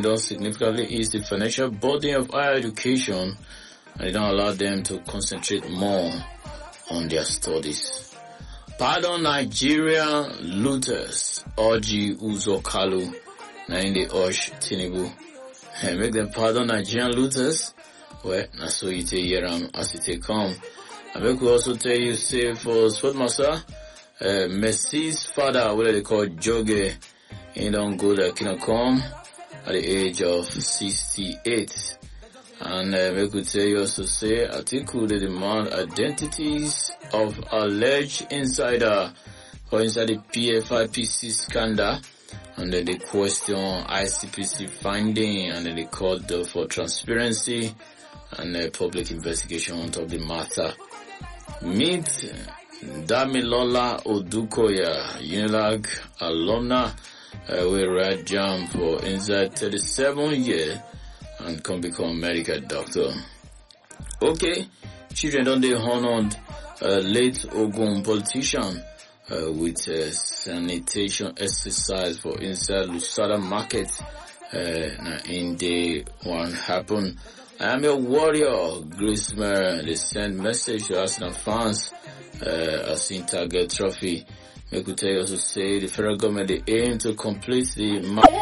government don't significantly ease the financial burden of higher education and they don't allow them to concentrate more on their studies. Pardon Nigerian looters, Orji Uzokalu, na in the Osh Tinubu. And make them pardon Nigerian looters. Well, na so you take hear as it take come. I make we also tell you, say for Sportmaster, Messi's father, what they call Joge, he don't go there, can come at the age of 68. And make we tell you also say, article they demand identities of alleged insider or inside the PFIPC scandal. And then they question ICPC finding, and then they called for transparency and public investigation on top of the matter. Meet Damilola Odukoya, UNILAG alumna, we read jam for inside 37 years and can become medical doctor. Okay, children don't they honored late Ogun politician with sanitation exercise for inside Lusada market in day one happen. I am your warrior, Grace Mary. They send message to Arsenal fans as Inter get trophy. Make we tell you also say the federal government they aim to complete the